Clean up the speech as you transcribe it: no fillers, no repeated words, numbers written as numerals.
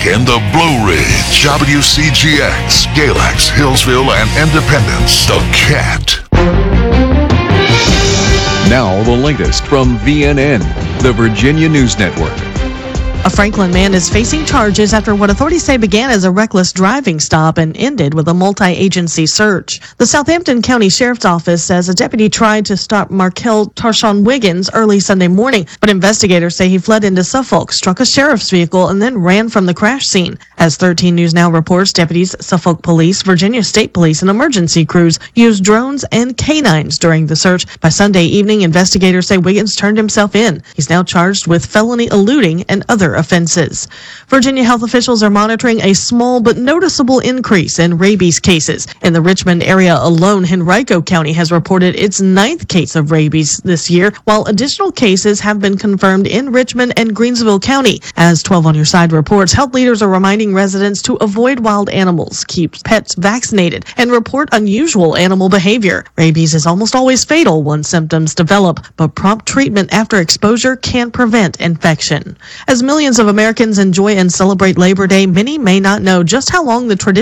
in the Blue Ridge, WCGX, Galax, Hillsville, and Independence, The Cat. Now the latest from VNN, the Virginia News Network. A Franklin man is facing charges after what authorities say began as a reckless driving stop and ended with a multi-agency search. The Southampton County Sheriff's Office says a deputy tried to stop Markel Tarshawn Wiggins early Sunday morning, but investigators say he fled into Suffolk, struck a sheriff's vehicle, and then ran from the crash scene. As 13 News Now reports, deputies, Suffolk Police, Virginia State Police, and emergency crews used drones and canines during the search. By Sunday evening, investigators say Wiggins turned himself in. He's now charged with felony eluding and other offenses. Virginia health officials are monitoring a small but noticeable increase in rabies cases. In the Richmond area alone, Henrico County has reported its 9th case of rabies this year, while additional cases have been confirmed in Richmond and Greensville County. As 12 on Your Side reports, health leaders are reminding residents to avoid wild animals, keep pets vaccinated, and report unusual animal behavior. Rabies is almost always fatal once symptoms develop, but prompt treatment after exposure can prevent infection. As millions of Americans enjoy and celebrate Labor Day, many may not know just how long the tradition